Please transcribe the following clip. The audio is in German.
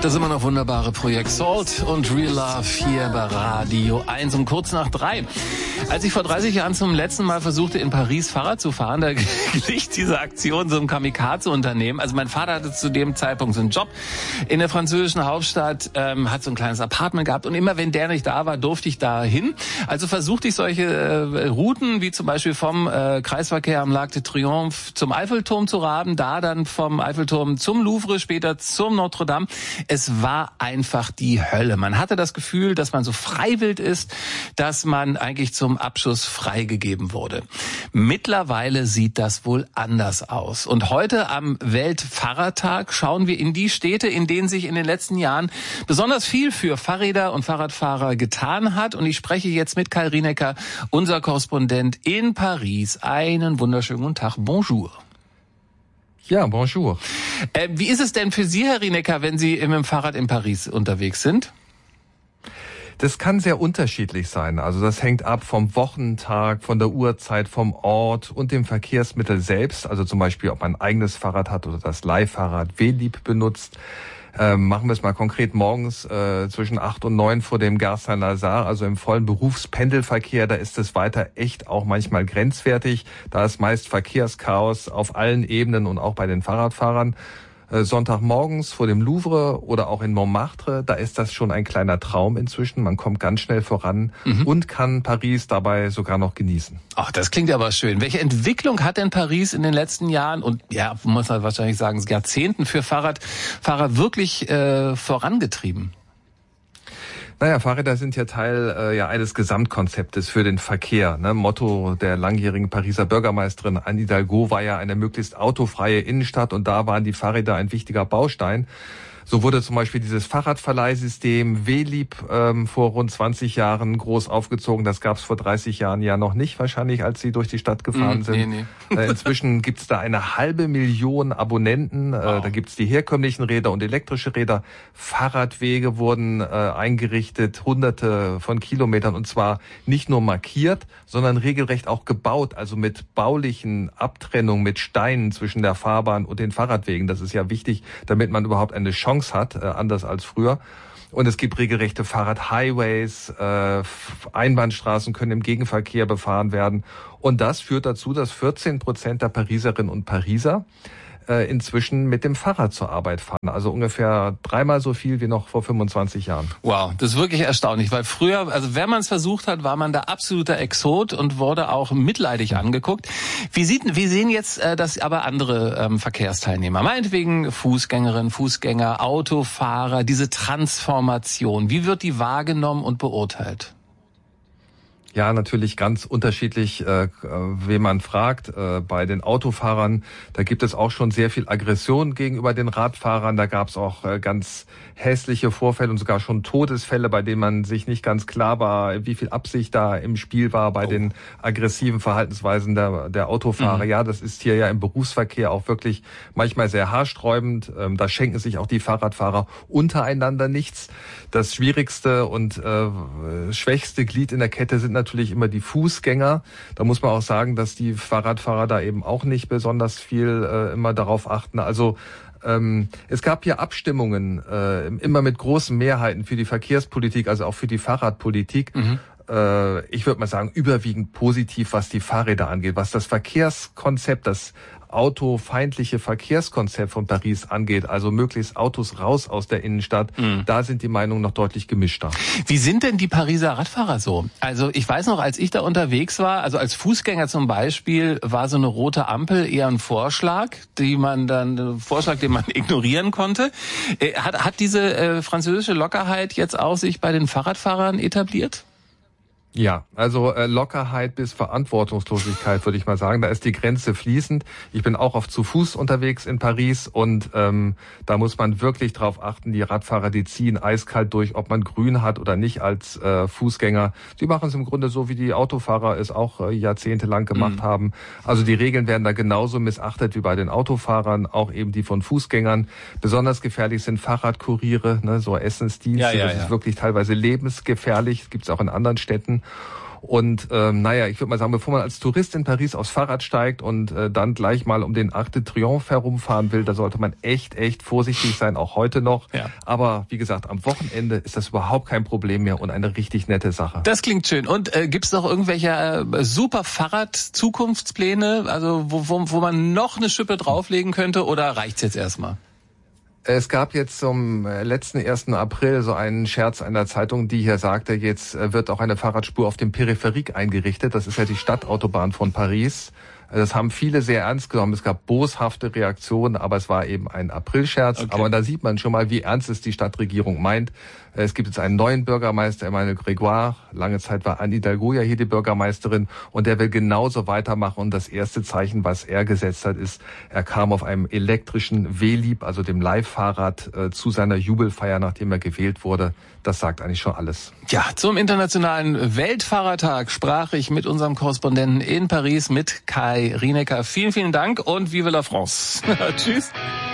Das immer noch wunderbare Projekt Salt und Real Love hier bei Radio 1 um kurz nach 3. Als ich vor 30 Jahren zum letzten Mal versuchte, in Paris Fahrrad zu fahren, da glich diese Aktion so einem Kamikaze-Unternehmen. Also mein Vater hatte zu dem Zeitpunkt so einen Job in der französischen Hauptstadt, hat so ein kleines Apartment gehabt und immer wenn der nicht da war, durfte ich da hin. Also versuchte ich solche Routen, wie zum Beispiel vom Kreisverkehr am L'arc de Triomphe zum Eiffelturm zu raben, da dann vom Eiffelturm zum Louvre, später zum Notre Dame. Es war einfach die Hölle. Man hatte das Gefühl, dass man so freiwillig ist, dass man eigentlich zum Abschuss freigegeben wurde. Mittlerweile sieht das wohl anders aus. Und heute am Weltfahrradtag schauen wir in die Städte, in denen sich in den letzten Jahren besonders viel für Fahrräder und Fahrradfahrer getan hat. Und ich spreche jetzt mit Kai Rienecker, unser Korrespondent in Paris. Einen wunderschönen guten Tag. Bonjour. Ja, bonjour. Wie ist es denn für Sie, Herr Rienecker, wenn Sie mit dem Fahrrad in Paris unterwegs sind? Das kann sehr unterschiedlich sein. Also das hängt ab vom Wochentag, von der Uhrzeit, vom Ort und dem Verkehrsmittel selbst. Also zum Beispiel, ob man ein eigenes Fahrrad hat oder das Leihfahrrad Velib benutzt. Machen wir es mal konkret morgens zwischen 8 und 9 vor dem Gare Saint-Lazare, also im vollen Berufspendelverkehr, da ist es weiter echt auch manchmal grenzwertig. Da ist meist Verkehrschaos auf allen Ebenen und auch bei den Fahrradfahrern. Sonntagmorgens vor dem Louvre oder auch in Montmartre, da ist das schon ein kleiner Traum inzwischen. Man kommt ganz schnell voran und kann Paris dabei sogar noch genießen. Ach, das klingt aber schön. Welche Entwicklung hat denn Paris in den letzten Jahren und ja, muss man wahrscheinlich sagen, Jahrzehnten für Fahrradfahrer wirklich vorangetrieben? Naja, Fahrräder sind ja Teil eines Gesamtkonzeptes für den Verkehr. Ne? Motto der langjährigen Pariser Bürgermeisterin Anne Hidalgo war ja eine möglichst autofreie Innenstadt und da waren die Fahrräder ein wichtiger Baustein. So wurde zum Beispiel dieses Fahrradverleihsystem Velib vor rund 20 Jahren groß aufgezogen. Das gab es vor 30 Jahren ja noch nicht, wahrscheinlich, als Sie durch die Stadt gefahren sind. Nee. Inzwischen gibt es da 500.000 Abonnenten. Wow. Da gibt es die herkömmlichen Räder und elektrische Räder. Fahrradwege wurden eingerichtet, hunderte von Kilometern. Und zwar nicht nur markiert, sondern regelrecht auch gebaut. Also mit baulichen Abtrennungen, mit Steinen zwischen der Fahrbahn und den Fahrradwegen. Das ist ja wichtig, damit man überhaupt eine Chance hat, anders als früher. Und es gibt regelrechte Fahrradhighways, Einbahnstraßen können im Gegenverkehr befahren werden. Und das führt dazu, dass 14% der Pariserinnen und Pariser inzwischen mit dem Fahrrad zur Arbeit fahren. Also ungefähr 3-mal so viel wie noch vor 25 Jahren. Wow, das ist wirklich erstaunlich, weil früher, also wenn man es versucht hat, war man da absoluter Exot und wurde auch mitleidig angeguckt. Wie sehen jetzt das aber andere Verkehrsteilnehmer? Meinetwegen Fußgängerinnen, Fußgänger, Autofahrer, diese Transformation. Wie wird die wahrgenommen und beurteilt? Ja, natürlich ganz unterschiedlich, wen man fragt. Bei den Autofahrern, da gibt es auch schon sehr viel Aggression gegenüber den Radfahrern. Da gab es auch ganz hässliche Vorfälle und sogar schon Todesfälle, bei denen man sich nicht ganz klar war, wie viel Absicht da im Spiel war bei den aggressiven Verhaltensweisen der Autofahrer. Ja, das ist hier ja im Berufsverkehr auch wirklich manchmal sehr haarsträubend. Da schenken sich auch die Fahrradfahrer untereinander nichts. Das schwierigste und schwächste Glied in der Kette sind natürlich immer die Fußgänger. Da muss man auch sagen, dass die Fahrradfahrer da eben auch nicht besonders viel immer darauf achten. Also es gab hier Abstimmungen, immer mit großen Mehrheiten für die Verkehrspolitik, also auch für die Fahrradpolitik. Ich würde mal sagen, überwiegend positiv, was die Fahrräder angeht. Was das Verkehrskonzept, das autofeindliche Verkehrskonzept von Paris angeht, also möglichst Autos raus aus der Innenstadt, da sind die Meinungen noch deutlich gemischter. Wie sind denn die Pariser Radfahrer so? Also ich weiß noch, als ich da unterwegs war, also als Fußgänger zum Beispiel, war so eine rote Ampel eher ein Vorschlag, den man ignorieren konnte. Hat diese französische Lockerheit jetzt auch sich bei den Fahrradfahrern etabliert? Ja, also Lockerheit bis Verantwortungslosigkeit, würde ich mal sagen. Da ist die Grenze fließend. Ich bin auch oft zu Fuß unterwegs in Paris und da muss man wirklich drauf achten. Die Radfahrer, die ziehen eiskalt durch, ob man grün hat oder nicht als Fußgänger. Die machen es im Grunde so, wie die Autofahrer es auch jahrzehntelang gemacht haben. Also die Regeln werden da genauso missachtet wie bei den Autofahrern, auch eben die von Fußgängern. Besonders gefährlich sind Fahrradkuriere, ne, so Essensdienste. Das ist wirklich teilweise lebensgefährlich. Das gibt es auch in anderen Städten. Und ich würde mal sagen, bevor man als Tourist in Paris aufs Fahrrad steigt und dann gleich mal um den Arc de Triomphe herumfahren will, da sollte man echt vorsichtig sein, auch heute noch. Ja. Aber wie gesagt, am Wochenende ist das überhaupt kein Problem mehr und eine richtig nette Sache. Das klingt schön. Und gibt's noch irgendwelche super Fahrrad-Zukunftspläne, also wo man noch eine Schippe drauflegen könnte, oder reicht's jetzt erstmal? Es gab jetzt zum letzten 1. April so einen Scherz einer Zeitung, die hier sagte, jetzt wird auch eine Fahrradspur auf dem Périphérique eingerichtet. Das ist ja die Stadtautobahn von Paris. Das haben viele sehr ernst genommen. Es gab boshafte Reaktionen, aber es war eben ein Aprilscherz. Okay. Aber da sieht man schon mal, wie ernst es die Stadtregierung meint. Es gibt jetzt einen neuen Bürgermeister, Emmanuel Grégoire. Lange Zeit war Anne Hidalgo ja hier die Bürgermeisterin. Und der will genauso weitermachen. Und das erste Zeichen, was er gesetzt hat, ist, er kam auf einem elektrischen Velib, also dem Leihfahrrad, zu seiner Jubelfeier, nachdem er gewählt wurde. Das sagt eigentlich schon alles. Ja, zum Internationalen Weltfahrertag sprach ich mit unserem Korrespondenten in Paris, mit Kai Rienecker. Vielen, vielen Dank und vive la France. Tschüss.